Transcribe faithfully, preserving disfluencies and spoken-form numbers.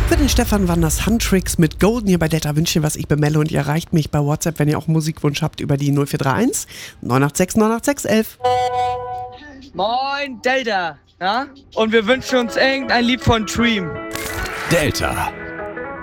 Für den Stefan waren das Handtricks mit Golden hier bei Delta Wünsche, was ich bemelle, und ihr erreicht mich bei WhatsApp, wenn ihr auch Musikwunsch habt, über die null vier drei eins neun acht sechs neun acht sechs elf. Moin Delta, ja? Und wir wünschen uns irgendein Lied von Dream. Delta.